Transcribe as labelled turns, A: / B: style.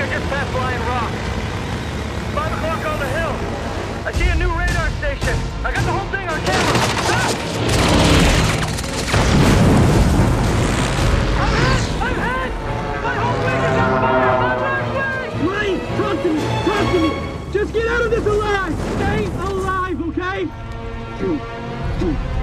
A: I just passed Lion Rock. 5 o'clock on the hill. I see a new radar station. I got the whole thing on camera. Ah! I'm hit! My whole wing is on fire! My left wing!
B: Ryan, talk to me! Talk to me! Just get out of this alive! Stay alive, okay?